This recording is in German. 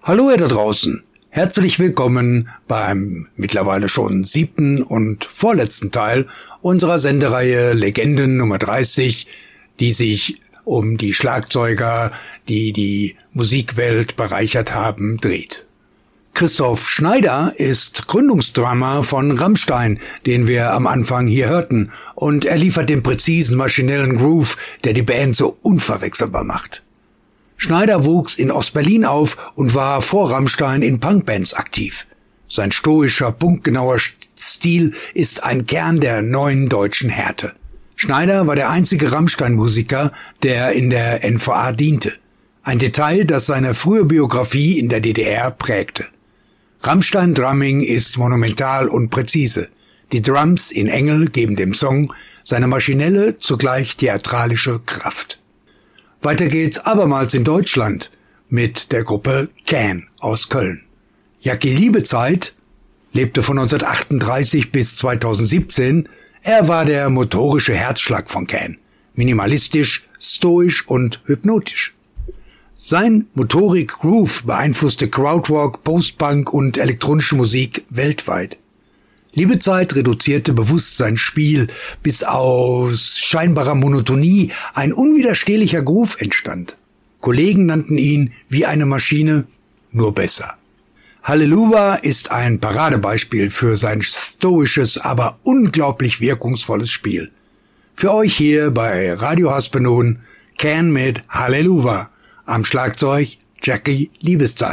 Hallo ihr da draußen, herzlich willkommen beim mittlerweile schon 7. und vorletzten Teil unserer Sendereihe Legenden Nummer 30, die sich um die Schlagzeuger, die die Musikwelt bereichert haben, dreht. Christoph Schneider ist Gründungsdrama von Rammstein, den wir am Anfang hier hörten, und er liefert den präzisen, maschinellen Groove, der die Band so unverwechselbar macht. Schneider wuchs in Ostberlin auf und war vor Rammstein in Punkbands aktiv. Sein stoischer, punktgenauer Stil ist ein Kern der neuen deutschen Härte. Schneider war der einzige Rammstein-Musiker, der in der NVA diente. Ein Detail, das seine frühe Biografie in der DDR prägte. Rammstein-Drumming ist monumental und präzise. Die Drums in Engel geben dem Song seine maschinelle, zugleich theatralische Kraft. Weiter geht's abermals in Deutschland mit der Gruppe Can aus Köln. Jackie Liebezeit lebte von 1938 bis 2017. Er war der motorische Herzschlag von Can. Minimalistisch, stoisch und hypnotisch. Sein Motorik-Groove beeinflusste Crowdrock, Postpunk und elektronische Musik weltweit. Liebezeit reduzierte bewusst sein Spiel, bis aus scheinbarer Monotonie ein unwiderstehlicher Groove entstand. Kollegen nannten ihn wie eine Maschine, nur besser. Halleluja ist ein Paradebeispiel für sein stoisches, aber unglaublich wirkungsvolles Spiel. Für euch hier bei Radio Haspenon Can mit Halleluja. Am Schlagzeug Jackie Liebezeit.